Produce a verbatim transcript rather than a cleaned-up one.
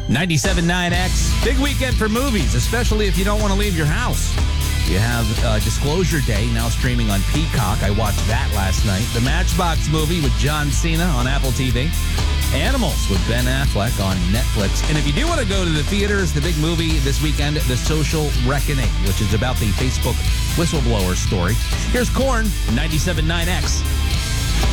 ninety-seven point nine X. Big weekend for movies, especially if you don't want to leave your house. You have uh, Disclosure Day now streaming on Peacock. I watched that last night. The Matchbox movie with John Cena on Apple T V. Animals with Ben Affleck on Netflix. And if you do want to go to the theaters, the big movie this weekend, The Social Reckoning, which is about the Facebook whistleblower story. Here's Korn, ninety-seven point nine X.